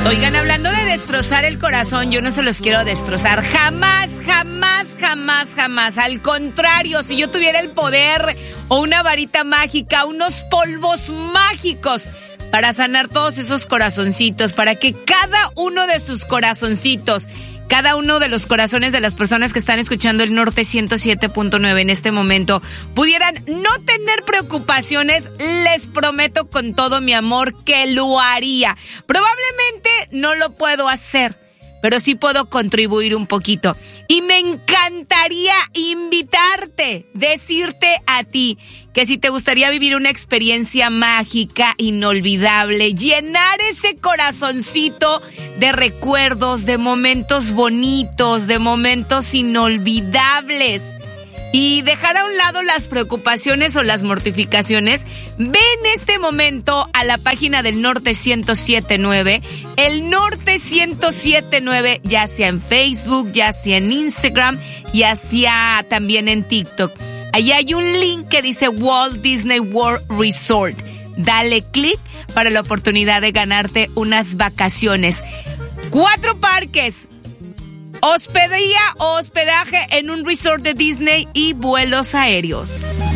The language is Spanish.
Oigan, hablando de destrozar el corazón, yo no se los quiero destrozar. Jamás, jamás, jamás, jamás. Al contrario, si yo tuviera el poder o una varita mágica, unos polvos mágicos para sanar todos esos corazoncitos, para que cada uno de sus corazoncitos, cada uno de los corazones de las personas que están escuchando el Norte 107.9 en este momento pudieran no tener preocupaciones, les prometo con todo mi amor que lo haría. Probablemente no lo puedo hacer, pero sí puedo contribuir un poquito. Y me encantaría invitarte, decirte a ti que si te gustaría vivir una experiencia mágica, inolvidable, llenar ese corazoncito de recuerdos, de momentos bonitos, de momentos inolvidables, y dejar a un lado las preocupaciones o las mortificaciones, ve en este momento a la página del Norte 107.9, el Norte 107.9, ya sea en Facebook, ya sea en Instagram, ya sea también en TikTok. Ahí hay un link que dice Walt Disney World Resort. Dale clic para la oportunidad de ganarte unas vacaciones. 4 parques, hospedaje en un resort de Disney y vuelos aéreos.